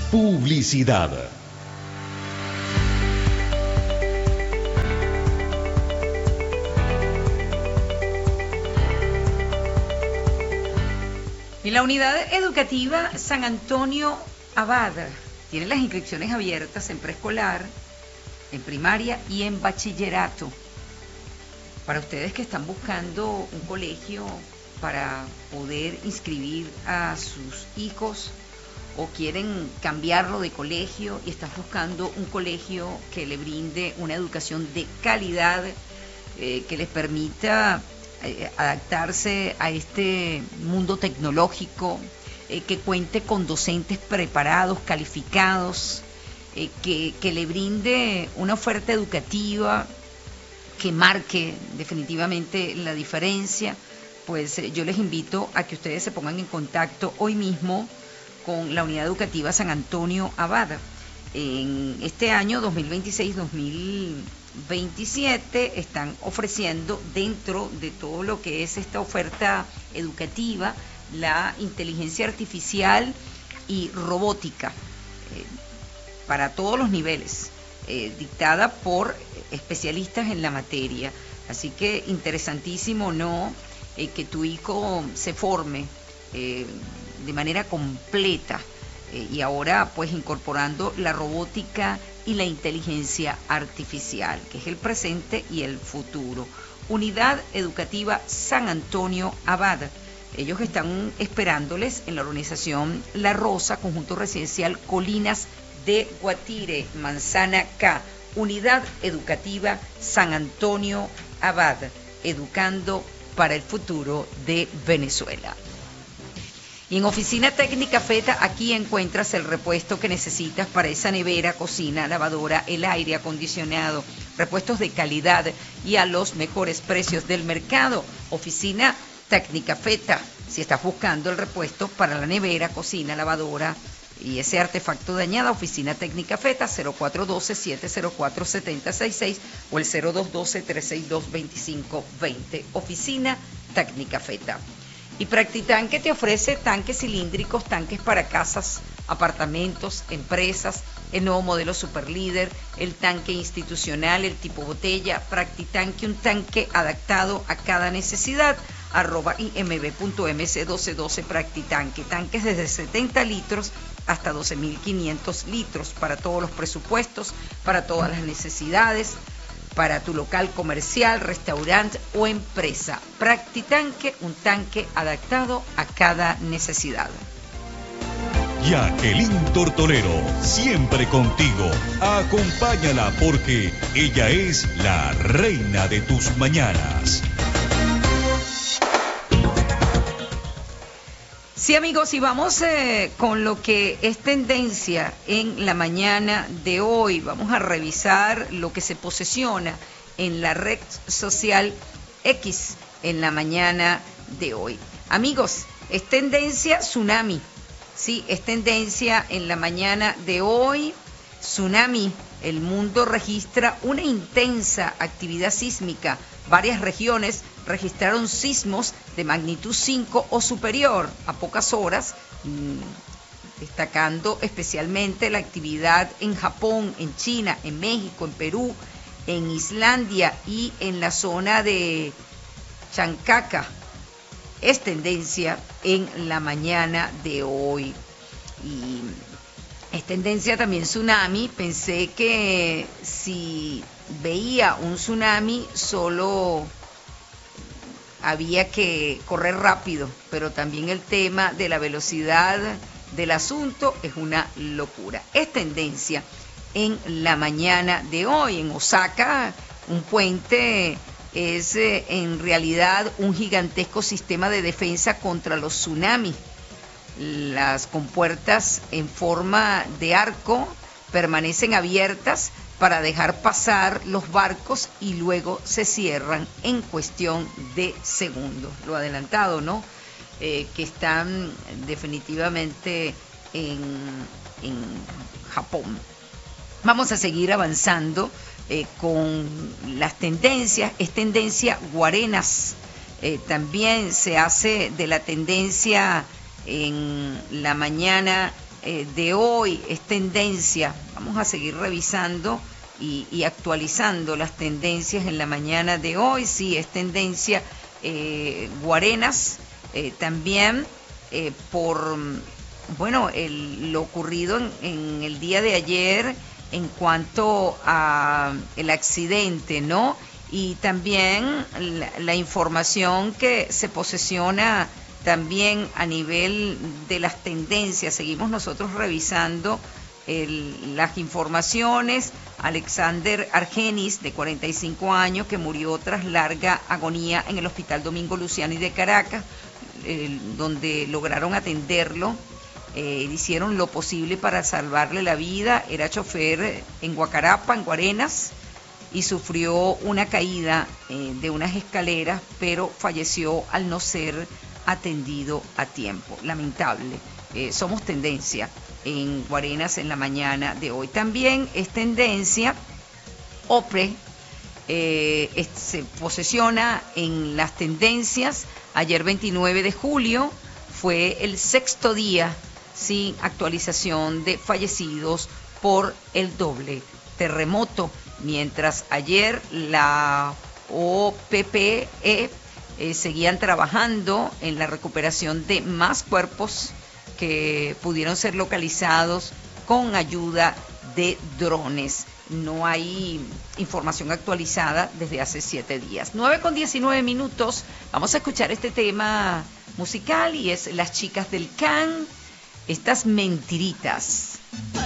Publicidad. Y la unidad educativa San Antonio Abad tiene las inscripciones abiertas en preescolar, en primaria y en bachillerato. Para ustedes que están buscando un colegio para poder inscribir a sus hijos o quieren cambiarlo de colegio y están buscando un colegio que le brinde una educación de calidad, que les permita adaptarse a este mundo tecnológico, que cuente con docentes preparados, calificados, que le brinde una oferta educativa que marque definitivamente la diferencia, pues yo les invito a que ustedes se pongan en contacto hoy mismo con la Unidad Educativa San Antonio Abad. En este año 2026-2027 están ofreciendo, dentro de todo lo que es esta oferta educativa, la inteligencia artificial y robótica para todos los niveles, dictada por especialistas en la materia. Así que interesantísimo, ¿no? Que tu hijo se forme de manera completa y ahora pues incorporando la robótica y la inteligencia artificial, que es el presente y el futuro. Unidad Educativa San Antonio Abad. Ellos están esperándoles en la organización La Rosa, conjunto residencial Colinas de Guatire, Manzana K. Unidad Educativa San Antonio Abad, educando para el futuro de Venezuela. Y en Oficina Técnica Feta, aquí encuentras el repuesto que necesitas para esa nevera, cocina, lavadora, el aire acondicionado, repuestos de calidad y a los mejores precios del mercado. Oficina Técnica Feta, si estás buscando el repuesto para la nevera, cocina, lavadora y ese artefacto dañado, Oficina Técnica Feta, 0412-704-7066 o el 0212-362-2520. Oficina Técnica Feta. Y Practitanque te ofrece tanques cilíndricos, tanques para casas, apartamentos, empresas, el nuevo modelo Superlíder, el tanque institucional, el tipo botella. Practitanque, un tanque adaptado a cada necesidad. @imb.mc1212 Practitanque. Tanques desde 70 litros hasta 12.500 litros para todos los presupuestos, para todas las necesidades, para tu local comercial, restaurante o empresa. Practitanque, un tanque adaptado a cada necesidad. Jacqueline Tortolero, siempre contigo. Acompáñala porque ella es la reina de tus mañanas. Sí, amigos, y vamos con lo que es tendencia en la mañana de hoy. Vamos a revisar lo que se posesiona en la red social X en la mañana de hoy. Amigos, es tendencia tsunami. Sí, es tendencia en la mañana de hoy. Tsunami. El mundo registra una intensa actividad sísmica. Varias regiones registraron sismos de magnitud 5 o superior a pocas horas, destacando especialmente la actividad en Japón, en China, en México, en Perú, en Islandia y en la zona de Chancaca. Es tendencia en la mañana de hoy. Y es tendencia también tsunami. Pensé que si veía un tsunami solo había que correr rápido, pero también el tema de la velocidad del asunto es una locura. Es tendencia en la mañana de hoy. En Osaka, un puente es en realidad un gigantesco sistema de defensa contra los tsunamis. Las compuertas en forma de arco permanecen abiertas para dejar pasar los barcos y luego se cierran en cuestión de segundos. Lo adelantado, ¿no? Que están definitivamente en Japón. Vamos a seguir avanzando con las tendencias. Es tendencia Guarenas. También se hace de la tendencia en la mañana de hoy es tendencia. Vamos a seguir revisando y actualizando las tendencias en la mañana de hoy. Sí, es tendencia Guarenas, también por, bueno, lo ocurrido en el día de ayer en cuanto a el accidente, ¿no? Y también la información que se posesiona también a nivel de las tendencias. Seguimos nosotros revisando las informaciones. Alexander Argenis, de 45 años, que murió tras larga agonía en el Hospital Domingo Luciani de Caracas, donde lograron atenderlo. Hicieron lo posible para salvarle la vida. Era chofer en Guacarapa, en Guarenas, y sufrió una caída de unas escaleras, pero falleció al no ser atendido a tiempo. Lamentable. Somos tendencia en Guarenas en la mañana de hoy. También es tendencia OPRE, se posesiona en las tendencias. Ayer 29 de julio fue el 6º día sin actualización de fallecidos por el doble terremoto, mientras ayer la OPPE seguían trabajando en la recuperación de más cuerpos que pudieron ser localizados con ayuda de drones. No hay información actualizada desde hace 7 días. 9:19. Vamos a escuchar este tema musical y es Las Chicas del Can, estas mentiritas.